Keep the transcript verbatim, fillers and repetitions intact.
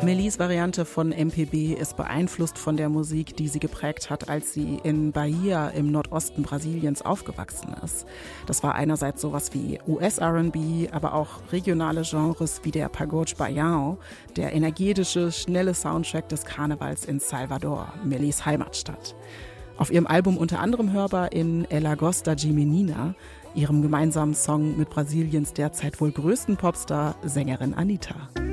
Mellies Variante von M P B ist beeinflusst von der Musik, die sie geprägt hat, als sie in Bahia im Nordosten Brasiliens aufgewachsen ist. Das war einerseits sowas wie U S-R and B, aber auch regionale Genres wie der Pagode Baião, der energetische, schnelle Soundtrack des Karnevals in Salvador, Mellies Heimatstadt. Auf ihrem Album unter anderem hörbar in Ela Gosta de Menina, ihrem gemeinsamen Song mit Brasiliens derzeit wohl größten Popstar, Sängerin Anitta.